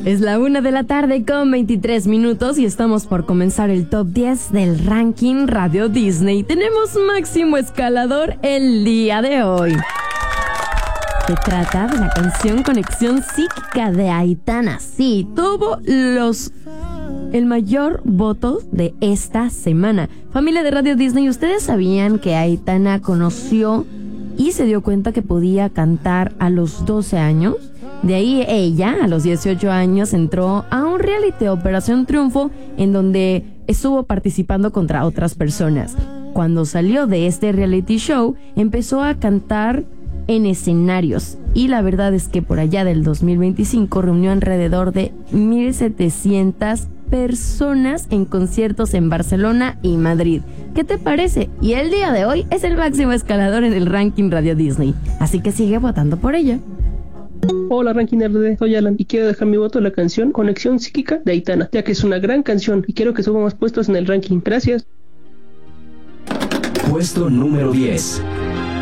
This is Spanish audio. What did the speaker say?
Es la 1:00 con 23 minutos y estamos por comenzar el top 10 del ranking Radio Disney. Tenemos máximo escalador el día de hoy. Se trata de la canción Conexión Psíquica de Aitana. Sí, tuvo el mayor voto de esta semana. Familia de Radio Disney, ¿ustedes sabían que Aitana conoció y se dio cuenta que podía cantar a los 12 años? De ahí ella, a los 18 años, entró a un reality, Operación Triunfo, en donde estuvo participando contra otras personas. Cuando salió de este reality show, empezó a cantar en escenarios y la verdad es que por allá del 2025 reunió alrededor de 1,700 personas en conciertos en Barcelona y Madrid. ¿Qué te parece? Y el día de hoy es el máximo escalador en el ranking Radio Disney, así que sigue votando por ella. Hola Ranking RD, soy Alan y quiero dejar mi voto a la canción Conexión Psíquica de Aitana, ya que es una gran canción y quiero que suba más puestos en el ranking. Gracias. Puesto número 10.